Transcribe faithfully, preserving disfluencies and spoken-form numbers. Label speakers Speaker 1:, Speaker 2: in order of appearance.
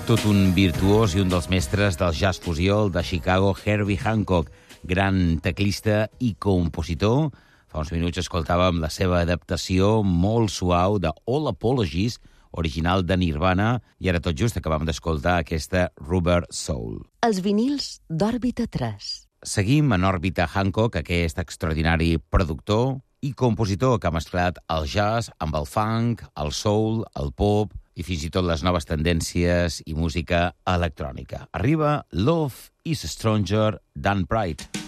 Speaker 1: Tot un virtuós i un dels mestres del jazz fusió, el de Chicago, Herbie Hancock, gran teclista i compositor. Fa uns minuts escoltàvem la seva adaptació molt suau de All Apologies, original de Nirvana, i ara tot just acabam d'escoltar aquesta Rubber Soul.
Speaker 2: Els vinils d'Òrbita tres.
Speaker 1: Seguim en òrbita Hancock, aquest extraordinari productor i compositor que ha mesclat el jazz amb el funk, el soul, el pop i fins i tot les noves tendències i música electrònica. Arriba Love is Stronger Than Pride.